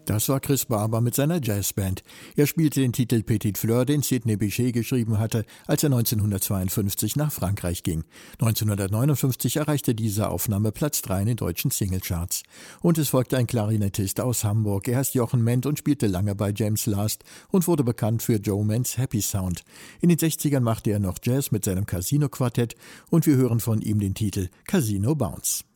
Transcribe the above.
Das war Chris Barber mit seiner Jazzband. Er spielte den Titel Petite Fleur, den Sidney Bechet geschrieben hatte, als er 1952 nach Frankreich ging. 1959 erreichte diese Aufnahme Platz 3 in den deutschen Singlecharts. Und es folgte ein Klarinettist aus Hamburg. Er heißt Jochen Ment und spielte lange bei James Last und wurde bekannt für Joe Ments Happy Sound. In den 60ern machte er noch Jazz mit seinem Casino-Quartett und wir hören von ihm den Titel Casino Bounce.